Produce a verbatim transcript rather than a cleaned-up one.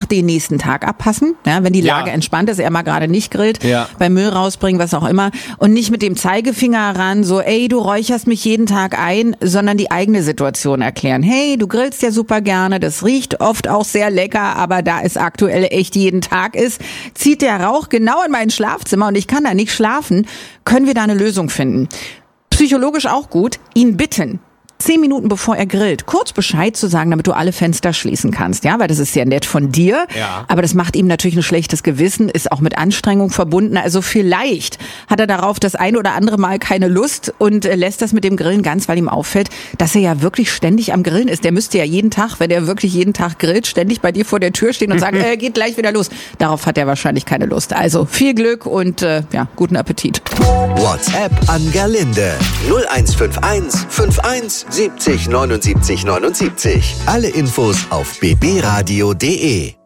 den nächsten Tag abpassen, ja, wenn die Lage Ja. entspannt ist, er mal gerade nicht grillt, Ja. beim Müll rausbringen, was auch immer und nicht mit dem Zeigefinger ran, so ey, du räucherst mich jeden Tag ein, sondern die eigene Situation erklären. Hey, du grillst ja super gerne, das riecht oft auch sehr lecker, aber da es aktuell echt jeden Tag ist, zieht der Rauch genau in mein Schlafzimmer und ich kann da nicht schlafen, können wir da eine Lösung finden. Psychologisch auch gut, ihn bitten, zehn Minuten bevor er grillt, kurz Bescheid zu sagen, damit du alle Fenster schließen kannst, ja, weil das ist sehr nett von dir, Ja. aber das macht ihm natürlich ein schlechtes Gewissen, ist auch mit Anstrengung verbunden, also vielleicht hat er darauf das ein oder andere Mal keine Lust und äh, lässt das mit dem Grillen ganz, weil ihm auffällt, dass er ja wirklich ständig am Grillen ist. Der müsste ja jeden Tag, wenn er wirklich jeden Tag grillt, ständig bei dir vor der Tür stehen und sagen, äh, geht gleich wieder los. Darauf hat er wahrscheinlich keine Lust. Also viel Glück und äh, ja, guten Appetit. WhatsApp an Gerlinde null eins fünf eins fünf eins siebzig neunundsiebzig neunundsiebzig. Alle Infos auf b b radio punkt d e.